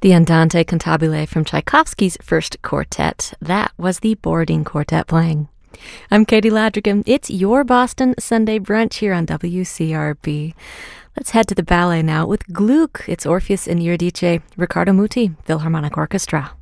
The Andante Cantabile from Tchaikovsky's First Quartet. That was the Borodin Quartet playing. I'm Katie Ladrigan. It's your Boston Sunday brunch here on WCRB. Let's head to the ballet now with Gluck. It's Orpheus and Eurydice, Riccardo Muti, Philharmonic Orchestra.